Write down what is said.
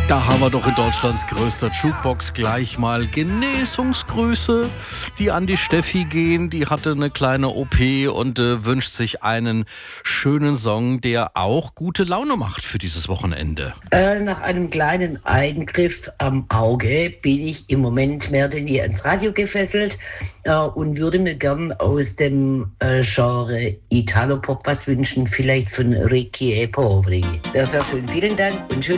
Da haben wir doch in Deutschlands größter Jukebox gleich mal Genesungsgrüße, die an die Steffi gehen. Die hatte eine kleine OP und wünscht sich einen schönen Song, der auch gute Laune macht für dieses Wochenende. Nach einem kleinen Eingriff am Auge bin ich im Moment mehr denn je ans Radio gefesselt und würde mir gern aus dem Genre Italo-Pop was wünschen, vielleicht von Ricky e Poveri. Wäre sehr schön. Vielen Dank und schön.